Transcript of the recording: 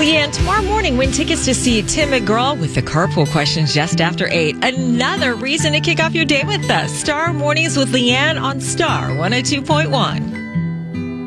Leanne, tomorrow morning, win tickets to see Tim McGraw with the carpool questions just after 8. Another reason to kick off your day with us. Star Mornings with Leanne on Star 102.1.